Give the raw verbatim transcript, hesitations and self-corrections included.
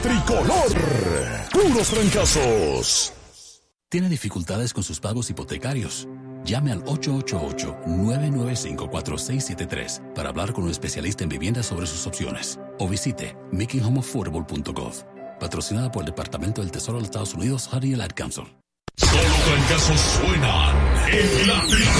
Tricolor. Puros trancazos. ¿Tiene dificultades con sus pagos hipotecarios? Llame al ocho ocho ocho, nueve nueve cinco, cuatro seis siete tres para hablar con un especialista en vivienda sobre sus opciones. O visite making home affordable punto gov. Patrocinada por el Departamento del Tesoro de los Estados Unidos, Honey and Ad Council. Solo trancazos suenan en la Tricolor.